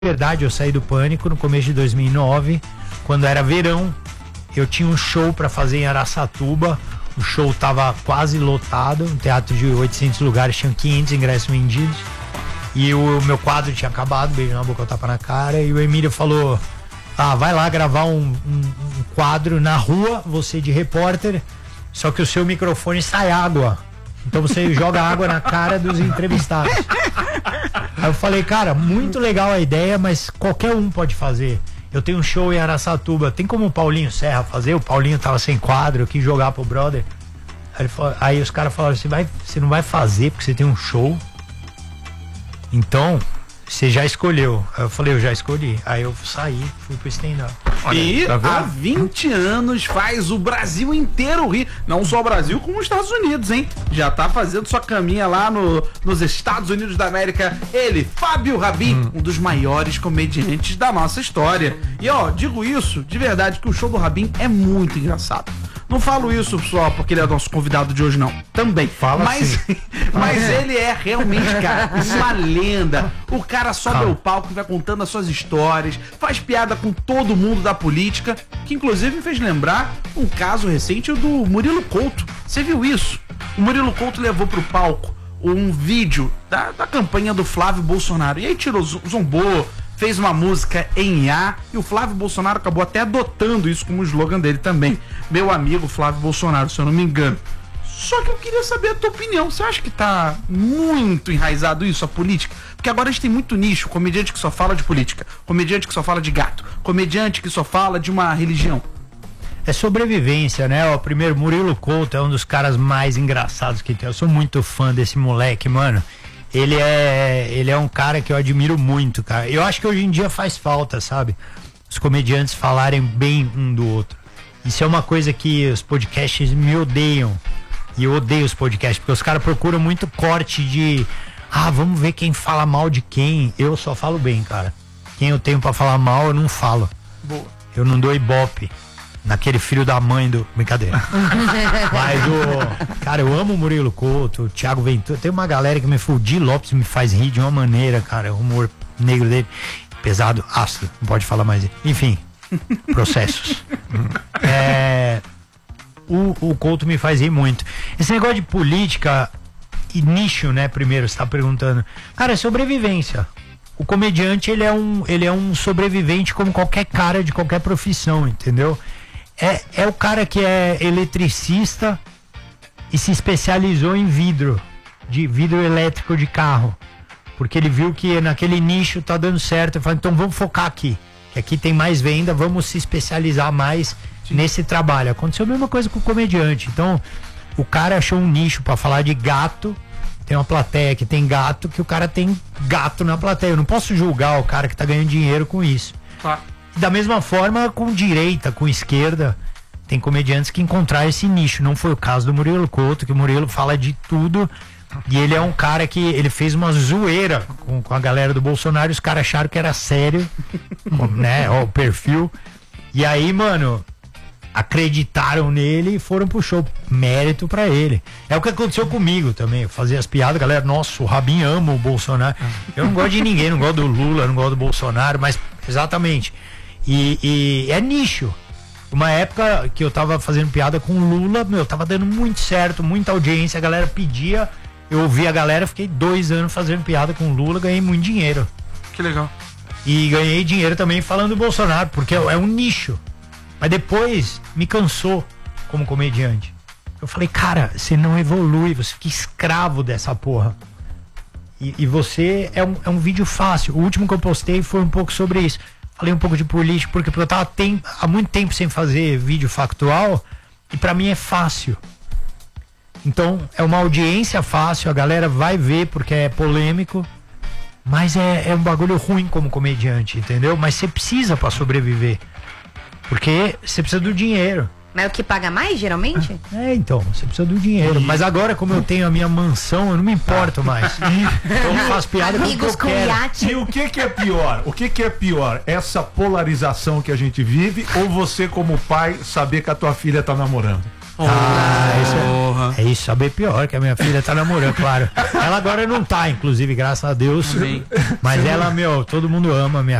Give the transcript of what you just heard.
verdade, eu saí do Pânico no começo de 2009, quando era verão. Eu tinha um show pra fazer em Araçatuba. O show tava quase lotado, um teatro de 800 lugares, tinham 500 ingressos vendidos. E o meu quadro tinha acabado, beijo na boca, tapa na cara. E o Emílio falou: vai lá gravar um quadro na rua, você de repórter, só que o seu microfone sai água. Então você joga água na cara dos entrevistados. Aí eu falei, cara, muito legal a ideia, mas qualquer um pode fazer. Eu tenho um show em Araçatuba, tem como o Paulinho Serra fazer? O Paulinho tava sem quadro, eu quis jogar pro brother. Aí os caras falaram, você não vai fazer porque você tem um show? Então, você já escolheu. Aí eu falei, eu já escolhi. Aí eu saí, fui pro stand-up. E há 20 anos faz o Brasil inteiro rir. Não só o Brasil, como os Estados Unidos, hein? Já tá fazendo sua caminha lá nos Estados Unidos da América. Ele, Fábio Rabin, um dos maiores comediantes da nossa história. E digo isso de verdade, que o show do Rabin é muito engraçado. Não falo isso só porque ele é nosso convidado de hoje, não. Também. Fala mas ele é realmente, cara, uma lenda. O cara sobe ao palco e vai contando as suas histórias, faz piada com todo mundo da política, que inclusive me fez lembrar um caso recente do Murilo Couto. Você viu isso? O Murilo Couto levou pro palco um vídeo da campanha do Flávio Bolsonaro. E aí zombou, fez uma música em IA, e o Flávio Bolsonaro acabou até adotando isso como slogan dele também. Meu amigo Flávio Bolsonaro, se eu não me engano. Só que eu queria saber a tua opinião. Você acha que tá muito enraizado isso, a política? Porque agora a gente tem muito nicho, comediante que só fala de política, comediante que só fala de gato, comediante que só fala de uma religião. É sobrevivência, né? O primeiro, Murilo Couto é um dos caras mais engraçados que tem. Eu sou muito fã desse moleque, mano. Ele é um cara que eu admiro muito, cara. Eu acho que hoje em dia faz falta, sabe? Os comediantes falarem bem um do outro. Isso é uma coisa que os podcasts me odeiam. E eu odeio os podcasts, porque os caras procuram muito corte de... vamos ver quem fala mal de quem. Eu só falo bem, cara. Quem eu tenho pra falar mal, eu não falo. Boa. Eu não dou ibope naquele filho da mãe do... Brincadeira. Mas cara, eu amo o Murilo Couto, o Thiago Ventura. Tem uma galera que me Di Lopes me faz rir de uma maneira, cara. O humor negro dele, pesado, ácido. Não pode falar mais. Enfim, processos. O Couto me faz rir muito. Esse negócio de política e nicho, né? Primeiro, você tá perguntando. Cara, é sobrevivência. O comediante, ele é um sobrevivente como qualquer cara de qualquer profissão, entendeu? É o cara que é eletricista e se especializou em vidro elétrico de carro. Porque ele viu que naquele nicho tá dando certo. Ele falou, então vamos focar aqui. Que aqui tem mais venda, vamos se especializar mais nesse trabalho. Aconteceu a mesma coisa com o comediante. Então, o cara achou um nicho pra falar de gato. Tem uma plateia que tem gato, que o cara tem gato na plateia. Eu não posso julgar o cara que tá ganhando dinheiro com isso. Da mesma forma, com direita, com esquerda, tem comediantes que encontraram esse nicho. Não foi o caso do Murilo Couto, que o Murilo fala de tudo. E ele é um cara que ele fez uma zoeira com a galera do Bolsonaro. E os caras acharam que era sério, né? O perfil. E aí, mano, acreditaram nele e foram pro show. Mérito pra ele. É o que aconteceu comigo também. Eu fazia as piadas, galera, nossa, o Rabin ama o Bolsonaro. Eu não gosto de ninguém, não gosto do Lula, não gosto do Bolsonaro, mas exatamente. E é nicho. Uma época que eu tava fazendo piada com o Lula, tava dando muito certo, muita audiência, a galera pedia, eu ouvi a galera, fiquei 2 anos fazendo piada com o Lula, ganhei muito dinheiro. Que legal. E ganhei dinheiro também falando do Bolsonaro, porque é um nicho. Mas depois me cansou como comediante. Eu falei, cara, você não evolui, você fica escravo dessa porra. E você é um vídeo fácil. O último que eu postei foi um pouco sobre isso. Falei um pouco de política, porque eu tava há muito tempo sem fazer vídeo factual, e pra mim é fácil. Então, é uma audiência fácil, a galera vai ver porque é polêmico, mas é um bagulho ruim como comediante, entendeu? Mas você precisa pra sobreviver. Porque você precisa do dinheiro. Mas é o que paga mais, geralmente? Então, você precisa do dinheiro. Mas agora, como eu tenho a minha mansão, eu não me importo mais. Então eu faço piada com o que eu quero. Iate. E o que é pior? O que é pior? Essa polarização que a gente vive ou você, como pai, saber que a tua filha tá namorando? É isso, saber pior, que a minha filha tá namorando, claro. Ela agora não tá, inclusive, graças a Deus. Amém. Mas ela, todo mundo ama a minha